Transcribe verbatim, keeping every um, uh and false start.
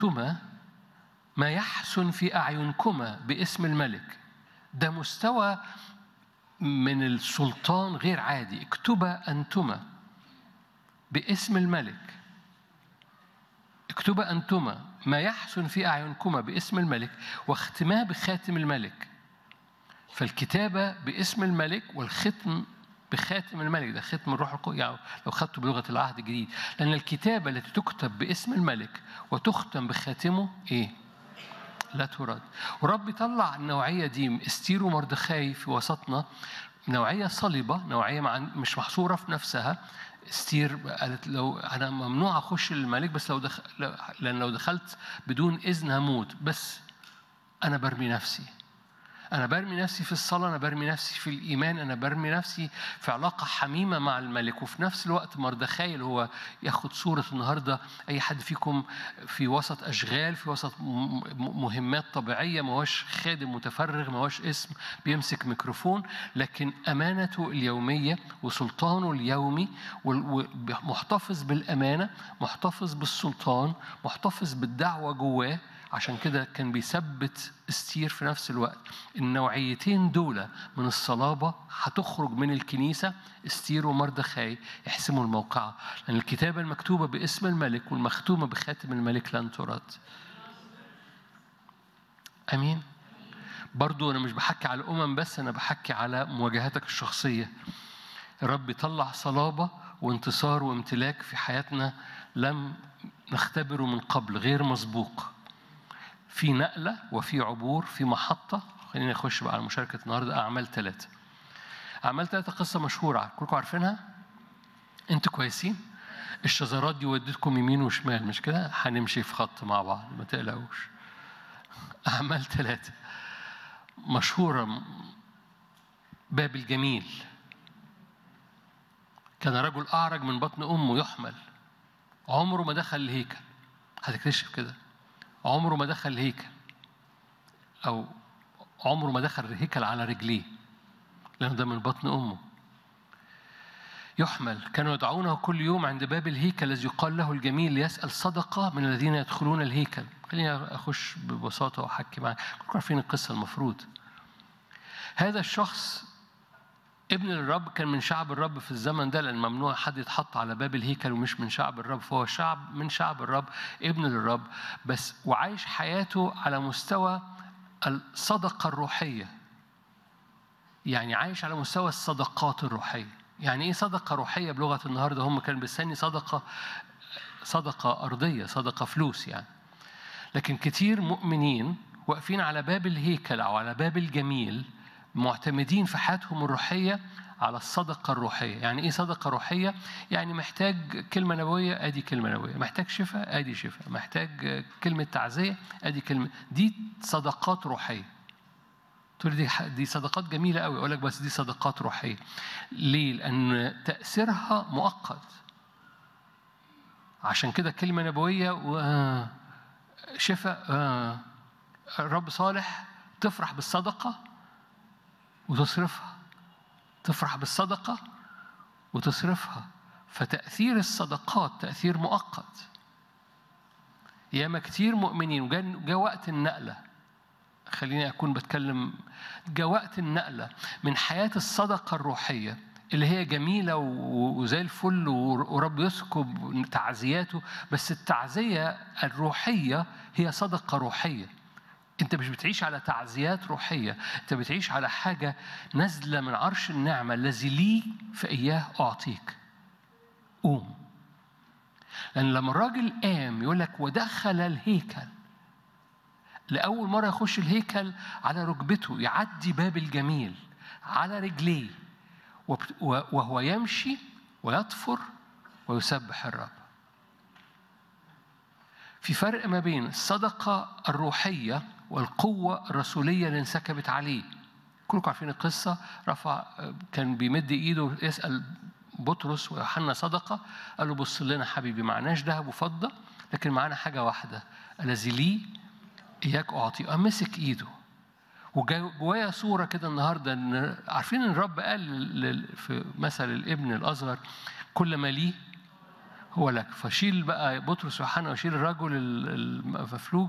ما يحسن في أعينكما باسم الملك. ده مستوى من السلطان غير عادي. اكتبا أنتما باسم الملك، اكتبا أنتما ما يحسن في أعينكما باسم الملك واختما بخاتم الملك. فالكتابة باسم الملك والختم بخاتم الملك، ده ختم الروح القدس، يعني لو خدته بلغة العهد الجديد، لأن الكتابة التي تكتب باسم الملك وتختم بخاتمه إيه؟ لا ترد. ورب يطلع النوعية دي، استير ومردخاي في وسطنا، نوعية صلبة، نوعية مش محصورة في نفسها. استير قالت لو أنا ممنوع أخش للملك، بس لو دخل، لأن لو دخلت بدون إذن هموت، بس أنا برمي نفسي، أنا برمي نفسي في الصلاة، أنا برمي نفسي في الإيمان، أنا برمي نفسي في علاقة حميمة مع الملك. وفي نفس الوقت مردخاي اللي هو ياخد صورة النهاردة أي حد فيكم في وسط أشغال، في وسط مهمات طبيعية، ما هوش خادم متفرغ، ما هوش اسم بيمسك ميكروفون، لكن أمانته اليومية وسلطانه اليومي، ومحتفظ بالأمانة، محتفظ بالسلطان، محتفظ بالدعوة جواه. عشان كده كان بيثبت استير في نفس الوقت. النوعيتين دول من الصلابة هتخرج من الكنيسة، استير ومردخاي يحسموا الموقع، لأن الكتابة المكتوبة باسم الملك والمختومة بخاتم الملك لن ترد. أمين. برضو أنا مش بحكي على الأمم بس، أنا بحكي على مواجهاتك الشخصية. الرب يطلع صلابة وانتصار وامتلاك في حياتنا لم نختبره من قبل، غير مسبوق. في نقلة وفي عبور في محطة. خلينا نخش بقى على مشاركة النهاردة. أعمال ثلاثة. أعمال ثلاثة قصة مشهورة كلكم عارفينها. أنتوا كويسين؟ الشذرات دي ودتكم يمين وشمال، مش كده؟ هنمشي في خط مع بعض، ما تقلقوش. أعمال ثلاثة مشهورة. باب الجميل. كان رجل أعرج من بطن أمه يحمل، عمره ما دخل الهيكل. هتكتشف كده، عمره ما دخل الهيكل، أو عمره ما دخل الهيكل على رجليه، لأنه ده من بطن أمه. يحمل. كانوا يدعونه كل يوم عند باب الهيكل الذي يقال له الجميل ليسأل صدقة من الذين يدخلون الهيكل. خليني أخش ببساطة وأحكي معك. كلكم عارفين القصة المفروض. هذا الشخص ابن للرب، كان من شعب الرب في الزمن ده، لأن ممنوع حد يتحط على باب الهيكل ومش من شعب الرب، فهو شعب من شعب الرب، ابن للرب بس، وعايش حياته على مستوى الصدقة الروحية. يعني عايش على مستوى الصدقات الروحية. يعني إيه صدقة روحية بلغة النهاردة؟ هم كانوا بيستني صدقة، صدقة أرضية، صدقة فلوس يعني. لكن كتير مؤمنين واقفين على باب الهيكل أو على باب الجميل، معتمدين في حياتهم الروحية على الصدقة الروحية. يعني إيه صدقة روحية؟ يعني محتاج كلمة نبوية، أدي كلمة نبوية. محتاج شفاء، أدي شفاء. محتاج كلمة تعزية، أدي كلمة. دي صدقات روحية. تقول دي دي صدقات جميلة قوي، أقول لك بس دي صدقات روحية. ليه؟ لأن تأثيرها مؤقت. عشان كده كلمة نبوية وشفاء، الرب صالح، تفرح بالصدقة وتصرفها، تفرح بالصدقة وتصرفها. فتأثير الصدقات تأثير مؤقت. ياما كتير مؤمنين وجاء وقت النقلة. خليني أكون بتكلم، جاء وقت النقلة من حياة الصدقة الروحية اللي هي جميلة وزي الفل ورب يسكب تعزياته، بس التعزية الروحية هي صدقة روحية. أنت مش بتعيش على تعزيات روحية، أنت بتعيش على حاجة نازلة من عرش النعمة الذي لي فإياه أعطيك. قوم. لأن لما الراجل قام يقول لك ودخل الهيكل، لأول مرة يخش الهيكل على ركبته، يعدي باب الجميل على رجليه وهو يمشي ويطفر ويسبح الرب. في فرق ما بين الصدقة الروحية والقوة الرسولية اللي انسكبت عليه. كلكم عارفين القصة. رفع، كان بيمد إيده يسأل بطرس ويوحنا صدقة، قال له بص لنا حبيبي، معناش ذهب وفضة، لكن معنا حاجة واحدة، الذي لي إياك أعطي. أمسك إيده. وجوايا صورة كده النهاردة، إن عارفين إن الرب قال في مثل الابن الأصغر كل ما لي هو لك. فشيل بقى بطرس ويوحنا وشيل الرجل المفلوج